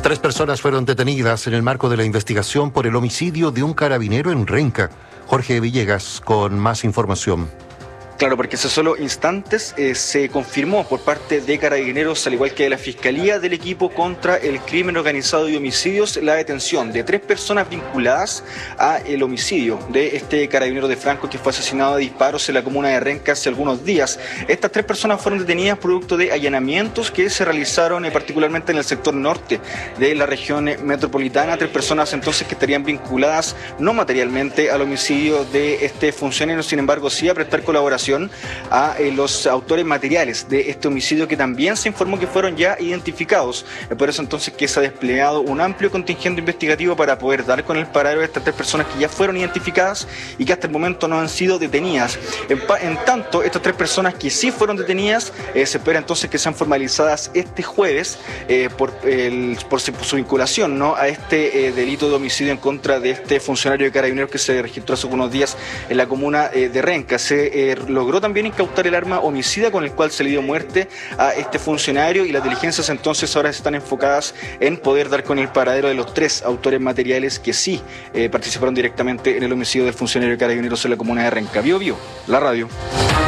Tres personas fueron detenidas en el marco de la investigación por el homicidio de un carabinero en Renca. Jorge Villegas con más información. Claro, porque hace solo instantes se confirmó por parte de Carabineros, al igual que de la Fiscalía del Equipo contra el Crimen Organizado y Homicidios, la detención de 3 personas vinculadas a el homicidio de este carabinero de Franco que fue asesinado a disparos en la comuna de Renca hace algunos días. Estas 3 personas fueron detenidas producto de allanamientos que se realizaron particularmente en el sector norte de la región metropolitana. 3 personas entonces que estarían vinculadas no materialmente al homicidio de este funcionario, sin embargo sí a prestar colaboración a los autores materiales de este homicidio, que también se informó que fueron ya identificados. Por eso entonces que se ha desplegado un amplio contingente investigativo para poder dar con el paradero de estas 3 personas que ya fueron identificadas y que hasta el momento no han sido detenidas. En tanto, estas 3 personas que sí fueron detenidas, se espera entonces que sean formalizadas este jueves por su vinculación, ¿no?, a este delito de homicidio en contra de este funcionario de Carabineros que se registró hace unos días en la comuna de Renca. Se logró también incautar el arma homicida con el cual se le dio muerte a este funcionario, y las diligencias entonces ahora están enfocadas en poder dar con el paradero de los 3 autores materiales que sí participaron directamente en el homicidio del funcionario de Carabineros en la comuna de Renca. Bio, la radio.